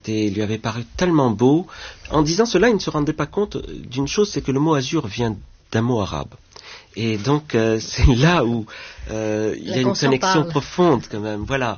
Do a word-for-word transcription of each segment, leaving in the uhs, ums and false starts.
Et lui avait paru tellement beau. En disant cela, il ne se rendait pas compte d'une chose, c'est que le mot azur vient d'un mot arabe. Et donc, euh, c'est là où euh, il y a une connexion profonde quand même. Voilà.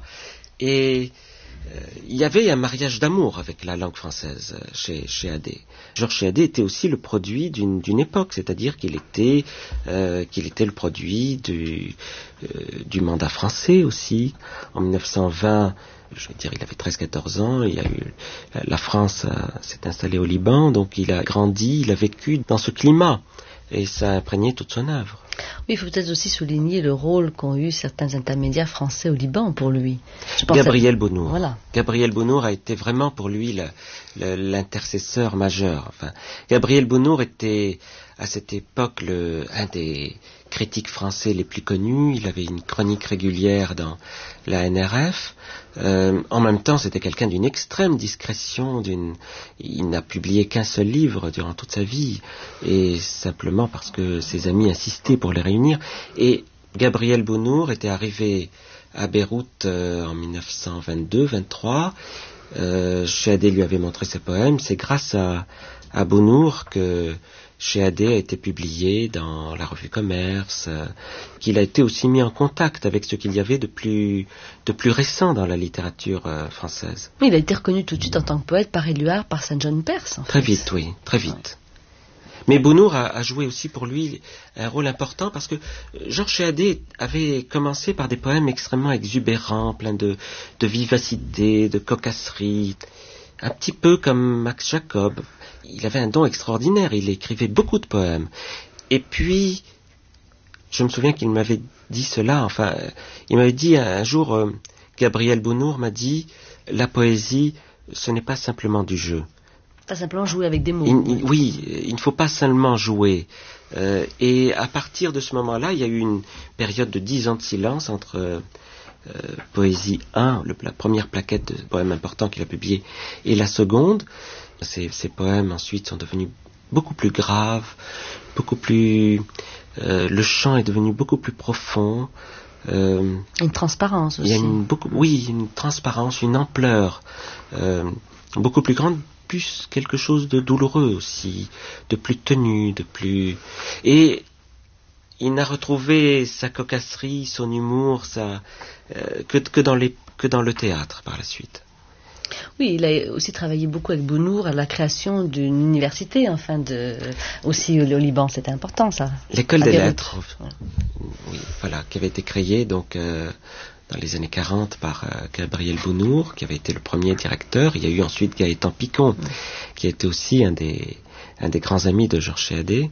Et euh, il y avait un mariage d'amour avec la langue française euh, chez, chez Hadé. Georges Chehadé était aussi le produit d'une, d'une époque, c'est-à-dire qu'il était, euh, qu'il était le produit du, euh, du mandat français aussi. En mille neuf cent vingt, je veux dire, il avait treize quatorze ans, il y a eu, la France a, s'est installée au Liban, donc il a grandi, il a vécu dans ce climat, et ça a imprégné toute son œuvre. Oui, il faut peut-être aussi souligner le rôle qu'ont eu certains intermédiaires français au Liban pour lui. Je pense Gabriel à... Bonnour. Voilà. Gabriel Bonnour a été vraiment pour lui le, le, l'intercesseur majeur. Enfin, Gabriel Bonnour était à cette époque le, un des critiques français les plus connus. Il avait une chronique régulière dans la N R F. Euh, en même temps, c'était quelqu'un d'une extrême discrétion. D'une... Il n'a publié qu'un seul livre durant toute sa vie, et simplement parce que ses amis insistaient pour les réunir. Et Gabriel Bonnour était arrivé à Beyrouth euh, en mille neuf cent vingt-deux vingt-trois. Euh, Chehadé lui avait montré ses poèmes. C'est grâce à, à Bonnour que Chehadé a été publié dans la revue Commerce, euh, qu'il a été aussi mis en contact avec ce qu'il y avait de plus, de plus récent dans la littérature euh, française. Il a été reconnu tout de suite en tant que poète par Éluard, par Saint John Perse. En très fait. vite, oui, très vite. Mais Bonnour a, a joué aussi pour lui un rôle important parce que Georges Chehadé avait commencé par des poèmes extrêmement exubérants, pleins de, de vivacité, de cocasserie, un petit peu comme Max Jacob. Il avait un don extraordinaire, il écrivait beaucoup de poèmes. Et puis, je me souviens qu'il m'avait dit cela, enfin, il m'avait dit un, un jour, euh, Gabriel Bonnour m'a dit, la poésie, ce n'est pas simplement du jeu. Pas simplement jouer avec des mots. Il, il, oui, il ne faut pas seulement jouer. Euh, et à partir de ce moment-là, il y a eu une période de dix ans de silence entre euh, Poésie un, le, la première plaquette de poèmes importants qu'il a publié, et la seconde. Ces, ces poèmes ensuite sont devenus beaucoup plus graves, beaucoup plus... Euh, le chant est devenu beaucoup plus profond. Euh, une transparence aussi. Il y a une, beaucoup, oui, une transparence, une ampleur euh, beaucoup plus grande, plus quelque chose de douloureux aussi, de plus tenu, de plus... Et il n'a retrouvé sa cocasserie, son humour, sa, euh, que, que, dans les, que dans le théâtre par la suite. Oui, il a aussi travaillé beaucoup avec Bonnour à la création d'une université, enfin, de, aussi au Liban, c'était important ça. L'école des lettres, oui, voilà, qui avait été créée donc euh, dans les années quarante par euh, Gabriel Bonnour, qui avait été le premier directeur. Il y a eu ensuite Gaëtan Picon, mmh. qui était aussi un des, un des grands amis de Georges Chehadé.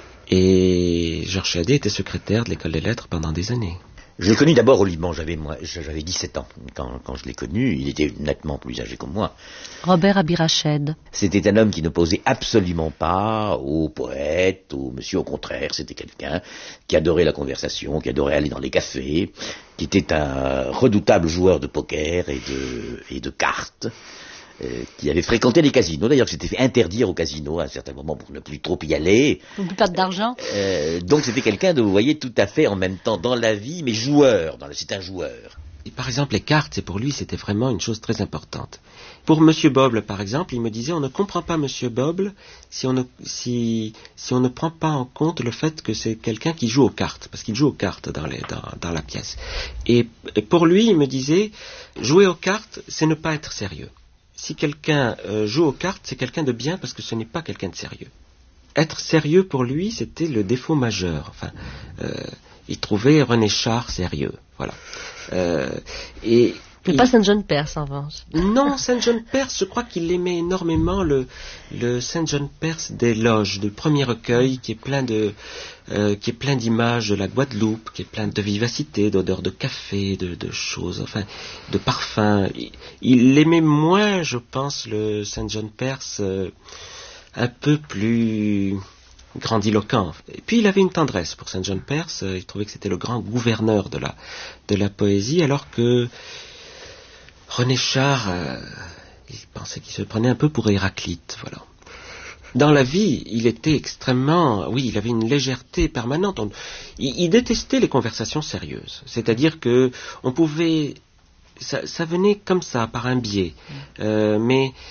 Et Georges Chehadé était secrétaire de l'école des lettres pendant des années. Je l'ai connu d'abord au Liban, j'avais, moi, j'avais dix-sept ans quand, quand je l'ai connu, il était nettement plus âgé que moi. Robert Abirached. C'était un homme qui n'opposait absolument pas aux poètes, aux monsieur, au contraire, c'était quelqu'un qui adorait la conversation, qui adorait aller dans les cafés, qui était un redoutable joueur de poker et de, et de cartes. Euh, qui avait fréquenté les casinos, d'ailleurs qui s'était fait interdire au casino à un certain moment pour ne plus trop y aller. On ne peut pas d'argent. Euh, donc c'était quelqu'un de, vous voyez, tout à fait en même temps dans la vie, mais joueur, dans le, c'est un joueur. Et par exemple, les cartes, c'est pour lui, c'était vraiment une chose très importante. Pour Monsieur Boble, par exemple, il me disait, on ne comprend pas Monsieur Boble si on ne, si, si on ne prend pas en compte le fait que c'est quelqu'un qui joue aux cartes, parce qu'il joue aux cartes dans, les, dans, dans la pièce. Et pour lui, il me disait, jouer aux cartes, c'est ne pas être sérieux. Si quelqu'un euh, joue aux cartes, c'est quelqu'un de bien parce que ce n'est pas quelqu'un de sérieux. Être sérieux pour lui, c'était le défaut majeur. Enfin, euh, il trouvait René Char sérieux. Voilà. Euh, et Mais il... pas Saint John Perse en revanche. Non, Saint John Perse, je crois qu'il aimait énormément le, le Saint John Perse des loges, du premier recueil qui est plein de, euh, qui est plein d'images de la Guadeloupe, qui est plein de vivacité, d'odeurs de café, de, de choses, enfin, de parfums. Il, il aimait moins, je pense, le Saint John Perse euh, un peu plus grandiloquent. Et puis il avait une tendresse pour Saint John Perse. Il trouvait que c'était le grand gouverneur de la, de la poésie, alors que René Char, euh, il pensait qu'il se prenait un peu pour Héraclite, voilà. Dans la vie, il était extrêmement... Oui, il avait une légèreté permanente. On, il, il détestait les conversations sérieuses. C'est-à-dire que on pouvait ça, ça venait comme ça, par un biais. Euh, mais